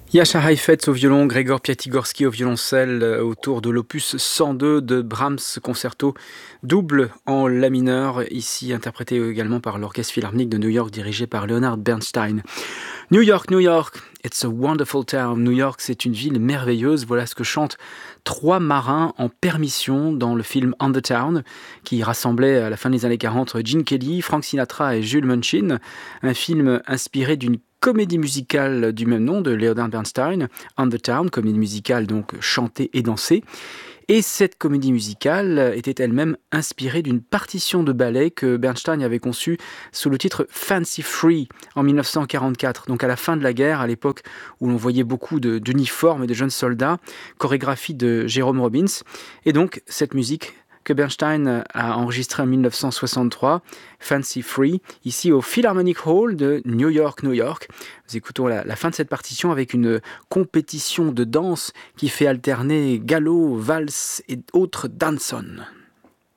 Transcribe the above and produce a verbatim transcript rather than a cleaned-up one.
Jascha Heifetz au violon, Grégor Piatigorsky au violoncelle euh, autour de l'opus cent deux de Brahms, concerto double en la mineur, ici interprété également par l'Orchestre Philharmonique de New York dirigé par Leonard Bernstein. New York, New York, it's a wonderful town. New York, c'est une ville merveilleuse. Voilà ce que chantent trois marins en permission dans le film On the Town, qui rassemblait à la fin des années quarante Gene Kelly, Frank Sinatra et Jules Munchin. Un film inspiré d'une comédie musicale du même nom de Leonard Bernstein, On the Town, comédie musicale donc chantée et dansée. Et cette comédie musicale était elle-même inspirée d'une partition de ballet que Bernstein avait conçue sous le titre Fancy Free en dix-neuf cent quarante-quatre, donc à la fin de la guerre, à l'époque où l'on voyait beaucoup de, d'uniformes et de jeunes soldats, chorégraphie de Jérôme Robbins. Et donc cette musique que Bernstein a enregistrée en dix-neuf cent soixante-trois, Fancy Free, ici au Philharmonic Hall de New York, New York. Nous écoutons la, la fin de cette partition avec une compétition de danse qui fait alterner galop, valse et autres danson.